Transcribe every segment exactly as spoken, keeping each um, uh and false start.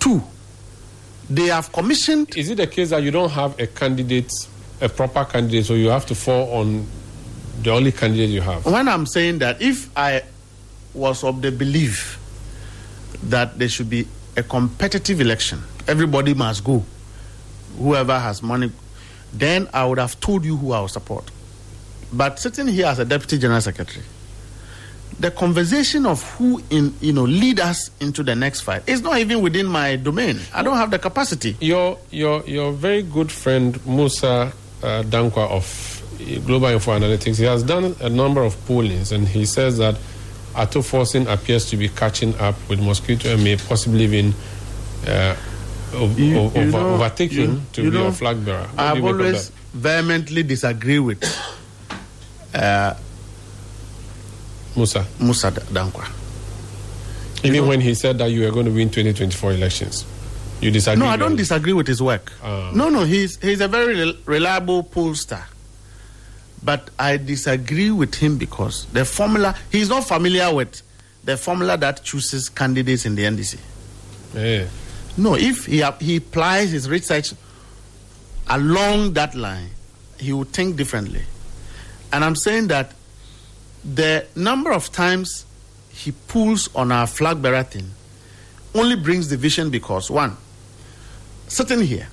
Two, they have commissioned... Is it the case that you don't have a candidate, a proper candidate, so you have to fall on the only candidate you have? When I'm saying that, if I was of the belief that there should be a competitive election, everybody must go, whoever has money, then I would have told you who I would support. But sitting here as a Deputy General Secretary, the conversation of who in you know lead us into the next fight is not even within my domain. I don't have the capacity. Your your your very good friend Musa uh, Dankwa of Global Info Analytics, he has done a number of pollings, and he says that Ato Forson appears to be catching up with Mosquito and may possibly even uh, ov- You- ov- you over- know- overtake him you- to you be know, a flag bearer. What do I've you make of always that? vehemently disagree with uh, Musa, Musa Dankwa. even when he said that you were going to win twenty twenty-four elections, you disagree? No, I don't with- disagree with his work. Ah. No, no, he's he's a very rel- reliable pollster. But I disagree with him because the formula, he's not familiar with the formula that chooses candidates in the N D C. Yeah. No, if he ap- he applies his research along that line, he would think differently. And I'm saying that the number of times he pulls on our flag bearer thing only brings division because, one, sitting here,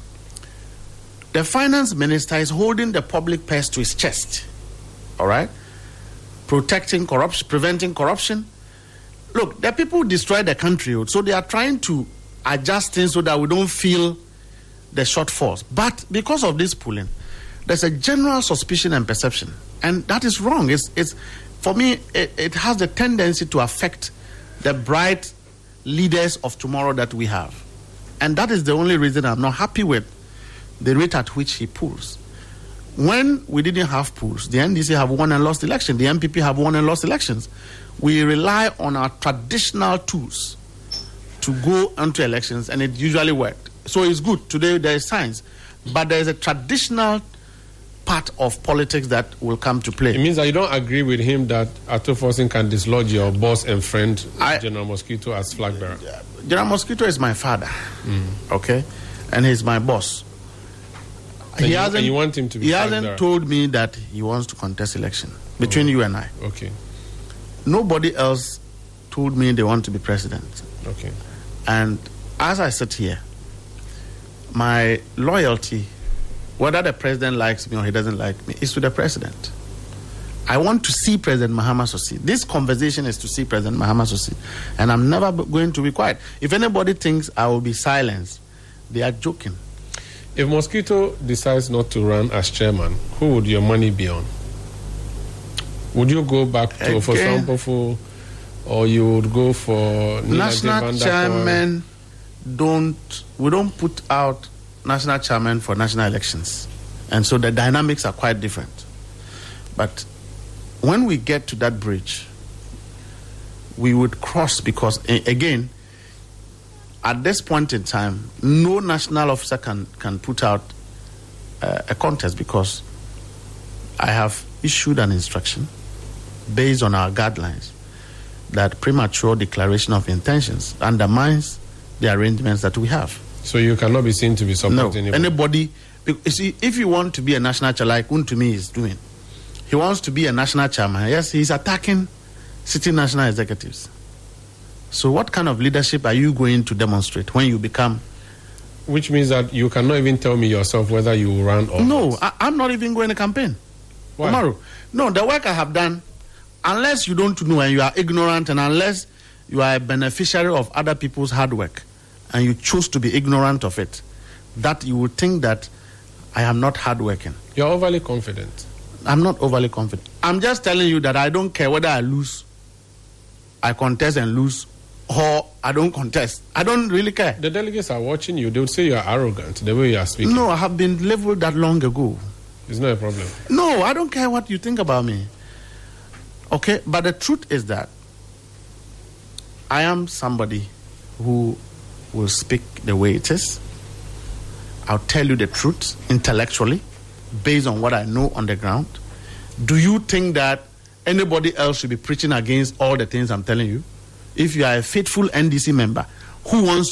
the finance minister is holding the public purse to his chest, all right? Protecting corruption, preventing corruption. Look, the people who destroy the country, so they are trying to adjust things so that we don't feel the shortfalls. But because of this pulling, there's a general suspicion and perception, and that is wrong. It's, it's for me, it, it has the tendency to affect the bright leaders of tomorrow that we have. And that is the only reason I'm not happy with the rate at which he pulls. When we didn't have pulls, the N D C have won and lost elections, the M P P have won and lost elections. We rely on our traditional tools to go into elections, and it usually worked. So it's good. Today there is science, but there is a traditional part of politics that will come to play. It means that you don't agree with him that Ato Forson can dislodge your boss and friend, I- General Mosquito, as flag bearer. General Mosquito is my father, Mm. okay, and he's my boss. And you- and you want him to be He flag hasn't bearer? told me that he wants to contest election between Oh. you and I. Okay, Nobody else told me they want to be president. okay. And as I sit here, my loyalty, whether the president likes me or he doesn't like me, is to the president. I want to see President Mahama succeed. This conversation is to see President Mahama succeed. And I'm never b- going to be quiet. If anybody thinks I will be silenced, they are joking. If Mosquito decides not to run as chairman, who would your money be on? Would you go back to for Again, Sampofu, or you would go for Nina National Devanda chairman don't, we don't put out national chairman for national elections. And so the dynamics are quite different. But when we get to that bridge, we would cross because, a- again, at this point in time, no national officer can, can put out uh, a contest because I have issued an instruction based on our guidelines that premature declaration of intentions undermines the arrangements that we have. So you cannot be seen to be No, supporting anybody. anybody. You see, if you want to be a national chairman, like Untumi is doing, he wants to be a national chairman. Yes, he's attacking sitting national executives. So what kind of leadership are you going to demonstrate when you become... Which means that you cannot even tell me yourself whether you will run or No, not. I, I'm not even going to campaign. Why? Umaru, no, the work I have done, unless you don't know and you are ignorant, and unless you are a beneficiary of other people's hard work and you choose to be ignorant of it, that you would think that I am not hardworking. You're overly confident. I'm not overly confident. I'm just telling you that I don't care whether I lose, I contest and lose, or I don't contest. I don't really care. The delegates are watching you. They would say you are arrogant the way you are speaking. No, I have been leveled that long ago. It's not a problem. No, I don't care what you think about me. Okay, but the truth is that I am somebody who will speak the way it is. I'll tell you the truth intellectually, based on what I know on the ground. Do you think that anybody else should be preaching against all the things I'm telling you? If you are a faithful N D C member who wants